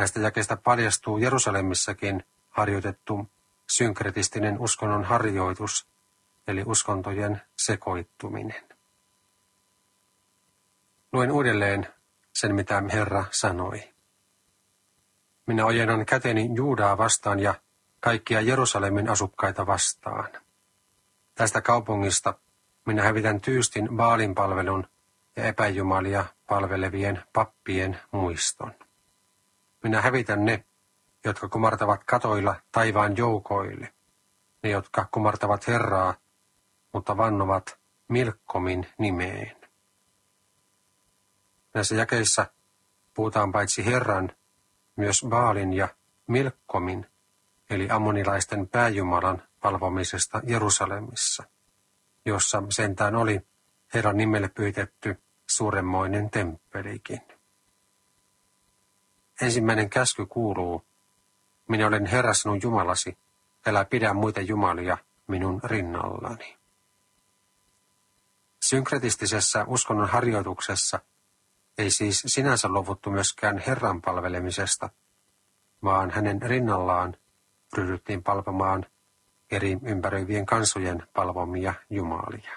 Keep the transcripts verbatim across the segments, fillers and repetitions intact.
Näistä jakeista paljastuu Jerusalemissakin harjoitettu synkretistinen uskonnon harjoitus, eli uskontojen sekoittuminen. Luen uudelleen sen, mitä Herra sanoi. Minä ojennan käteni Juudaa vastaan ja kaikkia Jerusalemin asukkaita vastaan. Tästä kaupungista minä hävitän tyystin Baalin palvelun ja epäjumalia palvelevien pappien muiston. Minä hävitän ne, jotka kumartavat katoilla taivaan joukoille, ne, jotka kumartavat Herraa, mutta vannovat Milkkomin nimeen. Näissä jakeissa puhutaan paitsi Herran, myös Baalin ja Milkkomin, eli ammonilaisten pääjumalan palvomisesta Jerusalemissa, jossa sentään oli Herran nimelle pyhitetty suuremmoinen temppelikin. Ensimmäinen käsky kuuluu, minä olen Herra sinun Jumalasi, älä pidä muita jumalia minun rinnallani. Synkretistisessä uskonnon harjoituksessa ei siis sinänsä luovuttu myöskään Herran palvelemisesta, vaan hänen rinnallaan ryhdyttiin palvomaan eri ympäröivien kansojen palvomia jumalia.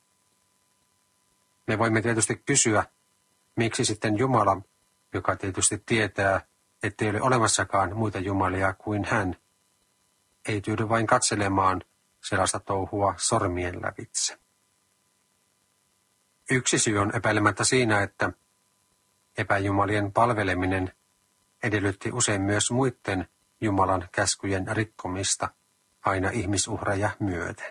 Me voimme tietysti kysyä, miksi sitten Jumala, joka tietysti tietää, ettei ole olemassakaan muita jumalia kuin hän, ei tyydy vain katselemaan sellaista touhua sormien lävitse. Yksi syy on epäilemättä siinä, että epäjumalien palveleminen edellytti usein myös muiden Jumalan käskyjen rikkomista aina ihmisuhreja myöten.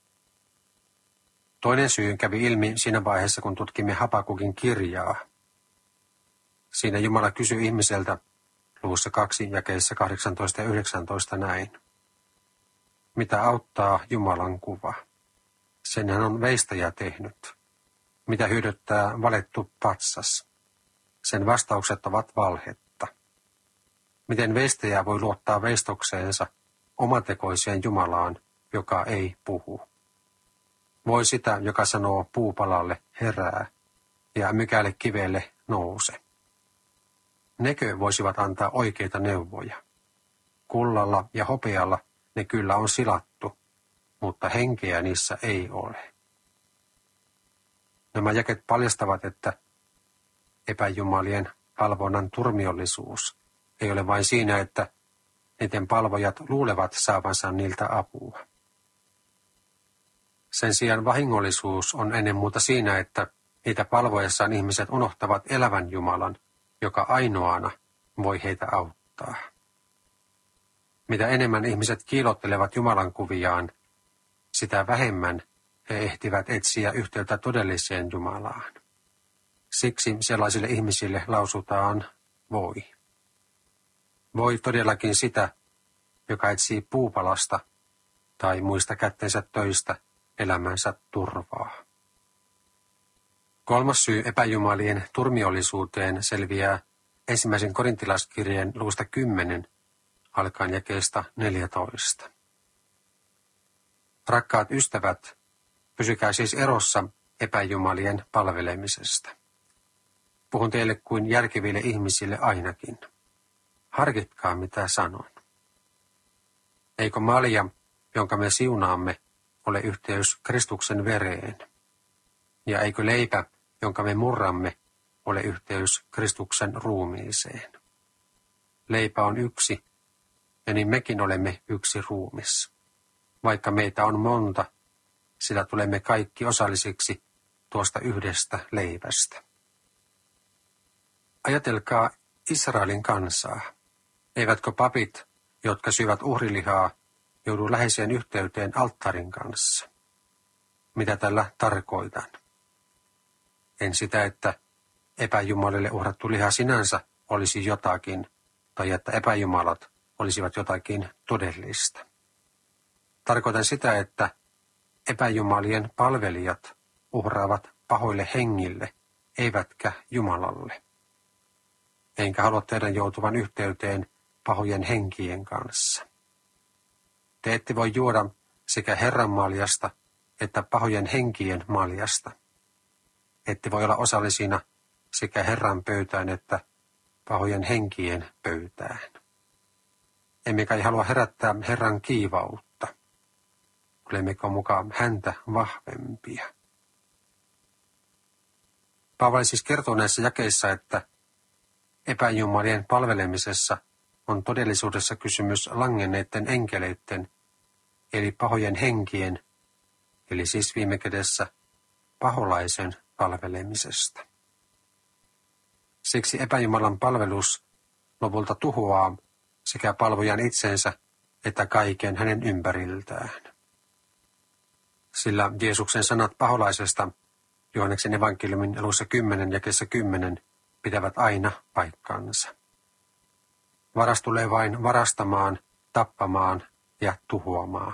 Toinen syy kävi ilmi siinä vaiheessa, kun tutkimme Habakukin kirjaa. Siinä Jumala kysyi ihmiseltä luvussa kaksi jakeissa kahdeksantoista ja yhdeksäntoista näin. Mitä auttaa Jumalan kuva? Sen hän on veistäjä tehnyt. Mitä hyödyttää valettu patsas? Sen vastaukset ovat valhetta. Miten veistäjä voi luottaa veistokseensa omatekoiseen Jumalaan, joka ei puhu? Voi sitä, joka sanoo puupalalle herää ja mykälle kivelle nouse. Nekö voisivat antaa oikeita neuvoja? Kullalla ja hopealla ne kyllä on silattu, mutta henkeä niissä ei ole. Nämä jaket paljastavat, että epäjumalien palvonnan turmiollisuus ei ole vain siinä, että niiden palvojat luulevat saavansa niiltä apua. Sen sijaan vahingollisuus on ennen muuta siinä, että niitä palvoessaan ihmiset unohtavat elävän Jumalan, joka ainoana voi heitä auttaa. Mitä enemmän ihmiset kiilottelevat Jumalan kuviaan, sitä vähemmän he ehtivät etsiä yhteyttä todelliseen Jumalaan. Siksi sellaisille ihmisille lausutaan voi. Voi todellakin sitä, joka etsii puupalasta tai muista kättensä töistä elämänsä turvaa. Kolmas syy epäjumalien turmiollisuuteen selviää ensimmäisen korintilaiskirjeen luvusta kymmenen alkaen jakeesta neljätoista. Rakkaat ystävät, pysykää siis erossa epäjumalien palvelemisesta. Puhun teille kuin järkeville ihmisille ainakin. Harkitkaa, mitä sanon. Eikö malja, jonka me siunaamme, ole yhteys Kristuksen vereen? Ja eikö leipä, jonka me murramme, ole yhteys Kristuksen ruumiiseen? Leipä on yksi, ja niin mekin olemme yksi ruumis. Vaikka meitä on monta, sillä tulemme kaikki osallisiksi tuosta yhdestä leivästä. Ajatelkaa Israelin kansaa. Eivätkö papit, jotka syövät uhrilihaa, joudu läheiseen yhteyteen alttarin kanssa? Mitä tällä tarkoitan? En sitä, että epäjumalille uhrattu liha sinänsä olisi jotakin, tai että epäjumalat olisivat jotakin todellista. Tarkoitan sitä, että epäjumalien palvelijat uhraavat pahoille hengille, eivätkä Jumalalle. Enkä halua teidän joutuvan yhteyteen pahojen henkien kanssa. Te ette voi juoda sekä Herran maljasta että pahojen henkien maljasta. Ette voi olla osallisina sekä Herran pöytään että pahojen henkien pöytään. Emme kai halua herättää Herran kiivautta. Olemmeko mukaan häntä vahvempia? Paavali siis kertoo näissä jakeissa, että epäjumalien palvelemisessa on todellisuudessa kysymys langenneiden enkeleiden, eli pahojen henkien, eli siis viime kädessä paholaisen palvelemisesta. Siksi epäjumalan palvelus lopulta tuhoaa sekä palvojan itsensä että kaiken hänen ympäriltään. Sillä Jeesuksen sanat paholaisesta Johanneksen evankeliumin alussa kymmenen jakeessa kymmenen pitävät aina paikkansa. Varas tulee vain varastamaan, tappamaan ja tuhoamaan.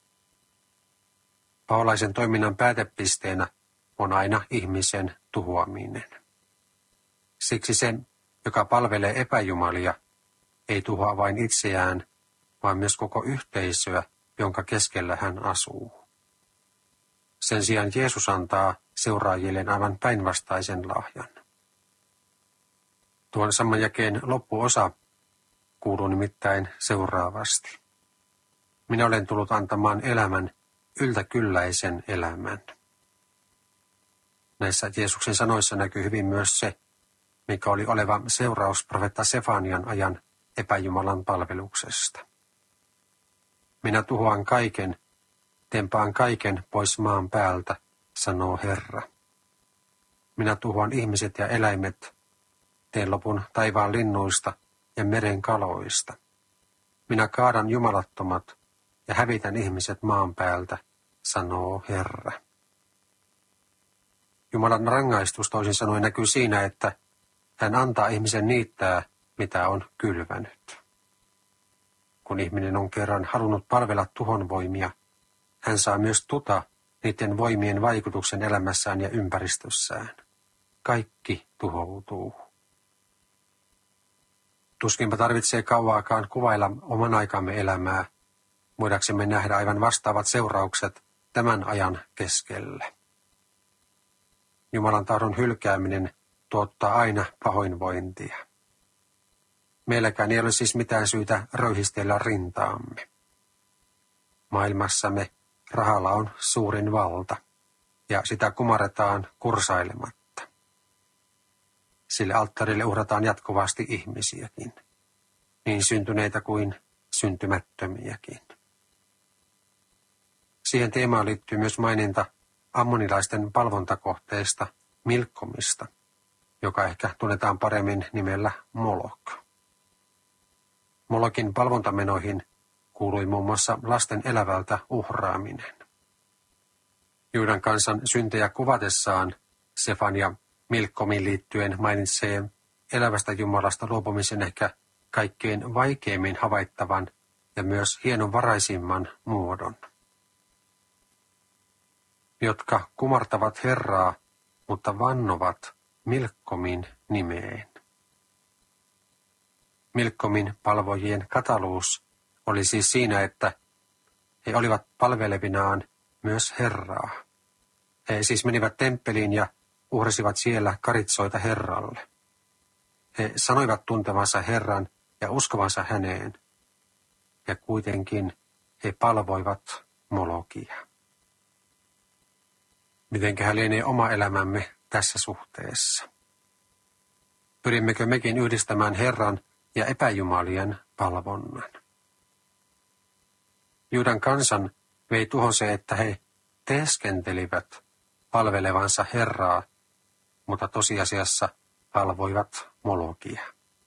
Paholaisen toiminnan päätepisteenä on aina ihmisen tuhoaminen. Siksi se, joka palvelee epäjumalia, ei tuhoa vain itseään, vaan myös koko yhteisöä, jonka keskellä hän asuu. Sen sijaan Jeesus antaa seuraajilleen aivan päinvastaisen lahjan. Tuon saman jakeen loppuosa kuuluu nimittäin seuraavasti. Minä olen tullut antamaan elämän, yltäkylläisen elämän. Näissä Jeesuksen sanoissa näkyy hyvin myös se, mikä oli oleva seuraus profeetta Sefanian ajan epäjumalan palveluksesta. Minä tuhoan kaiken, tempaan kaiken pois maan päältä, sanoo Herra. Minä tuhoan ihmiset ja eläimet, teen lopun taivaan linnuista ja meren kaloista. Minä kaadan jumalattomat ja hävitän ihmiset maan päältä, sanoo Herra. Jumalan rangaistus toisin sanoen näkyy siinä, että hän antaa ihmisen niittää, mitä on kylvänyt. Kun ihminen on kerran halunnut palvella tuhon voimia, hän saa myös tuta niiden voimien vaikutuksen elämässään ja ympäristössään. Kaikki tuhoutuu. Tuskinpa tarvitsee kauaakaan kuvailla oman aikamme elämää, voidaksemme nähdä aivan vastaavat seuraukset tämän ajan keskellä. Jumalan tahdon hylkääminen tuottaa aina pahoinvointia. Meilläkään ei ole siis mitään syytä röyhistellä rintaamme. Maailmassamme rahalla on suurin valta, ja sitä kumarretaan kursailematta. Sille alttarille uhrataan jatkuvasti ihmisiäkin, niin syntyneitä kuin syntymättömiäkin. Siihen teemaan liittyy myös maininta ammonilaisten palvontakohteesta Milkkomista, joka ehkä tunnetaan paremmin nimellä Molok. Molokin palvontamenoihin kuului muun muassa lasten elävältä uhraaminen. Juudan kansan syntejä kuvatessaan Sefania Milkkomiin liittyen mainitsee elävästä Jumalasta luopumisen ehkä kaikkein vaikeimmin havaittavan ja myös hienovaraisimman muodon. Jotka kumartavat Herraa, mutta vannovat Milkkomin nimeen. Milkkomin palvojien kataluus oli siis siinä, että he olivat palvelevinaan myös Herraa. He siis menivät temppeliin ja uhrasivat siellä karitsoita Herralle. He sanoivat tuntevansa Herran ja uskovansa häneen, ja kuitenkin he palvoivat Molokia. Mitenköhän lienee oma elämämme tässä suhteessa? Pyrimmekö mekin yhdistämään Herran ja epäjumalien palvonnan? Juudan kansan vei tuhon se, että he teeskentelivät palvelevansa Herraa, mutta tosiasiassa palvoivat Molokia.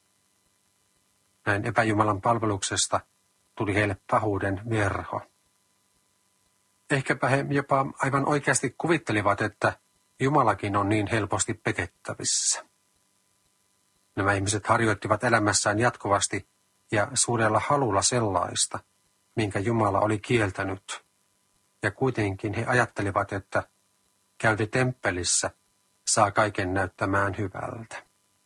Näin epäjumalan palveluksesta tuli heille pahuuden verho. Ehkäpä he jopa aivan oikeasti kuvittelivat, että Jumalakin on niin helposti petettävissä. Nämä ihmiset harjoittivat elämässään jatkuvasti ja suurella halulla sellaista, minkä Jumala oli kieltänyt, ja kuitenkin he ajattelivat, että käynti temppelissä saa kaiken näyttämään hyvältä.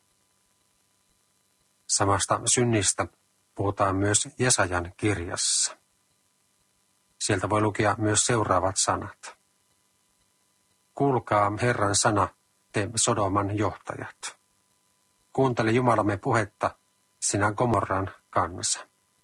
Samasta synnistä puhutaan myös Jesajan kirjassa. Sieltä voi lukea myös seuraavat sanat. Kuulkaa Herran sana, te Sodoman johtajat. Kuuntele Jumalamme puhetta, sinä Gomorran kansa.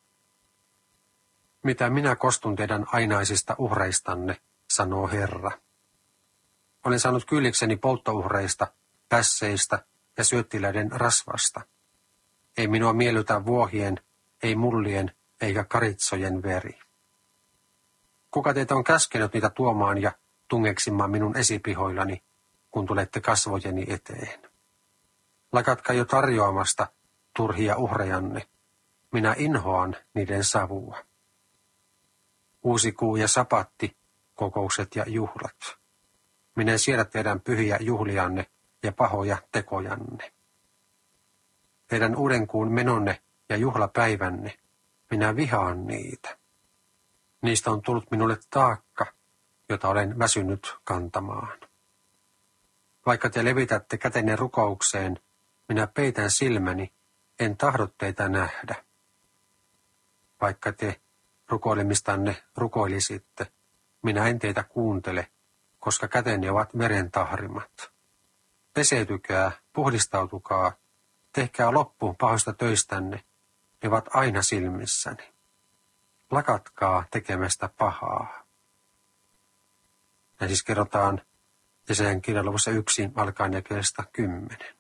Mitä minä kostun teidän ainaisista uhreistanne, sanoo Herra. Olen saanut kyllikseni polttouhreista, pässeistä ja syöttiläiden rasvasta. Ei minua miellytä vuohien, ei mullien eikä karitsojen veri. Kuka teitä on käskenyt niitä tuomaan ja tungeksimaan minun esipihoillani, kun tulette kasvojeni eteen? Lakatkaa jo tarjoamasta turhia uhrejanne. Minä inhoan niiden savua. Uusikuu ja sapatti, kokoukset ja juhlat. Minä en siedä teidän pyhiä juhlianne ja pahoja tekojanne. Teidän uudenkuun menonne ja juhlapäivänne, minä vihaan niitä. Niistä on tullut minulle taakka, jota olen väsynyt kantamaan. Vaikka te levitätte kätenne rukoukseen, minä peitän silmäni, en tahdo teitä nähdä. Vaikka te rukoilemistanne rukoilisitte, minä en teitä kuuntele, koska käteni ovat veren tahrimat. Peseytykää, puhdistautukaa, tehkää loppu pahoista töistänne, ne ovat aina silmissäni. Lakatkaa tekemästä pahaa. Ja siis kerrotaan Jesajan kirjan luvussa yksi alkaen jakeesta kymmenen.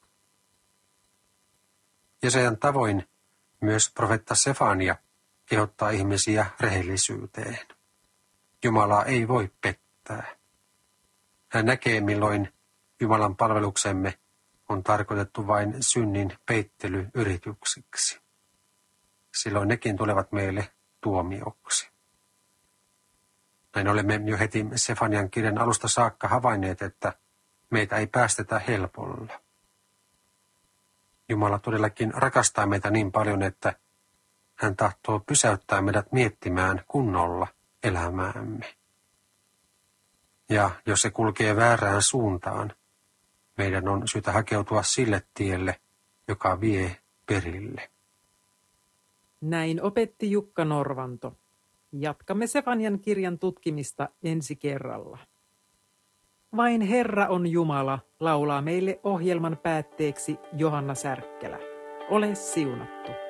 Jesajan tavoin myös profetta Sefania kehottaa ihmisiä rehellisyyteen. Jumalaa ei voi pettää. Hän näkee, milloin Jumalan palveluksemme on tarkoitettu vain synnin peittelyyrityksiksi. Silloin nekin tulevat meille tuomioksi. Näin olemme jo heti Sefanian kirjan alusta saakka havainneet, että meitä ei päästetä helpolla. Jumala todellakin rakastaa meitä niin paljon, että hän tahtoo pysäyttää meidät miettimään kunnolla elämäämme. Ja jos se kulkee väärään suuntaan, meidän on syytä hakeutua sille tielle, joka vie perille. Näin opetti Jukka Norvanto. Jatkamme Sefanian kirjan tutkimista ensi kerralla. Vain Herra on Jumala, laulaa meille ohjelman päätteeksi Johanna Särkkälä. Ole siunattu.